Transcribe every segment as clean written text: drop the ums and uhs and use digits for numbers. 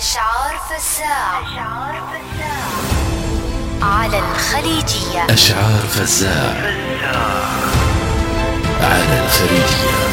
أشعار فزاع على الخليجية. أشعار فزاع على الخليجية.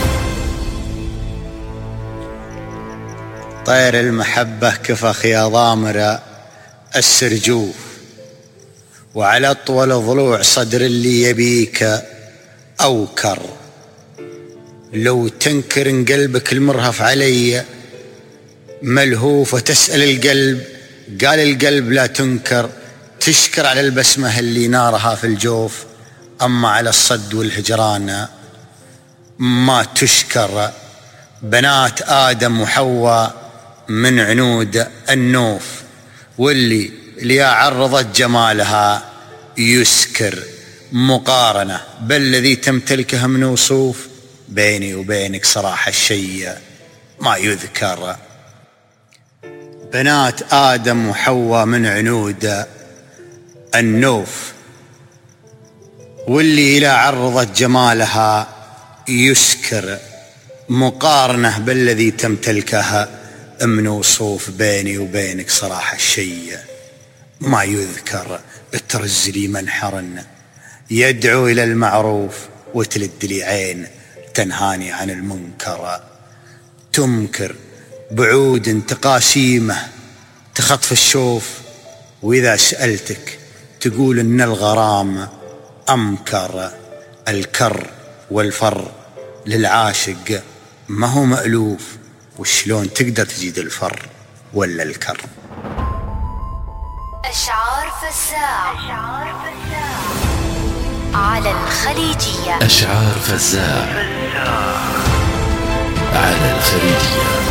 طير المحبة كفخ يا ضامر السرجوف، وعلى أطول ضلوع صدر اللي يبيك أوكر. لو تنكر إن قلبك المرهف علي ملهوف، وتسأل القلب قال القلب لا تنكر. تشكر على البسمة اللي نارها في الجوف، أما على الصد والهجران ما تشكر. بنات آدم وحواء من عنود النوف، واللي عرضت جمالها يسكر. مقارنة بالذي تمتلكه من وصوف، بيني وبينك صراحة الشيء ما يذكر. بنات آدم وحواء من عنود النوف، واللي إذا عرضت جمالها يسكر. مقارنة بالذي تمتلكها من وصوف، بيني وبينك صراحة الشيء ما يذكر. ترز لي منحر يدعو إلى المعروف، وتلد لي عين تنهاني عن المنكر. تمكر بعود تقاسيمه تخطف الشوف، وإذا سألتك تقول إن الغرام أمكر. الكر والفر للعاشق ما هو مألوف، وشلون تقدر تجيد الفر ولا الكر. أشعار فزاع على الخليجية. أشعار فزاع على الخليجية.